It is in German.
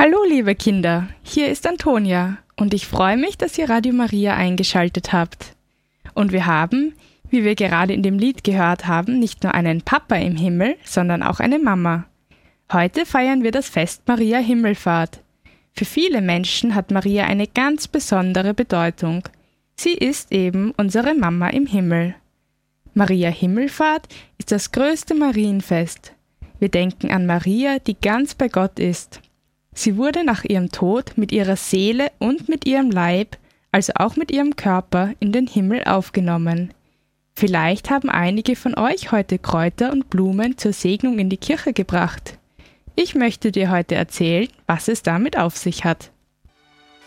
Hallo liebe Kinder, hier ist Antonia und ich freue mich, dass ihr Radio Maria eingeschaltet habt. Und wir haben, wie wir gerade in dem Lied gehört haben, nicht nur einen Papa im Himmel, sondern auch eine Mama. Heute feiern wir das Fest Maria Himmelfahrt. Für viele Menschen hat Maria eine ganz besondere Bedeutung. Sie ist eben unsere Mama im Himmel. Maria Himmelfahrt ist das größte Marienfest. Wir denken an Maria, die ganz bei Gott ist. Sie wurde nach ihrem Tod mit ihrer Seele und mit ihrem Leib, also auch mit ihrem Körper, in den Himmel aufgenommen. Vielleicht haben einige von euch heute Kräuter und Blumen zur Segnung in die Kirche gebracht. Ich möchte dir heute erzählen, was es damit auf sich hat.